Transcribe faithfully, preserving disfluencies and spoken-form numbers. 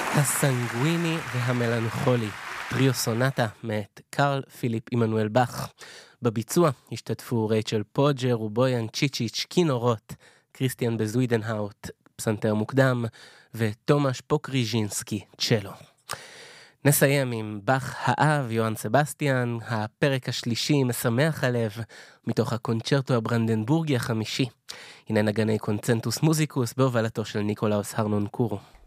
הסנגוויני והמלנכולי, טריו סונטה מאת קרל פיליפ עמנואל באך. בביצוע השתתפו רייצ'ל פוג'ר ובויאן צ'יצ'יץ' כינורות, קריסטיאן בזווידנהאוט פסנתר מוקדם ותומש פוקריז'ינסקי צ'לו. נסיים עם באך האב יוהאן סבסטיאן, הפרק השלישי משמח הלב מתוך הקונצ'רטו הברנדנבורגי החמישי. הנה נגני קונצנטוס מוזיקוס בהובלתו של ניקולאוס הרנון קורו.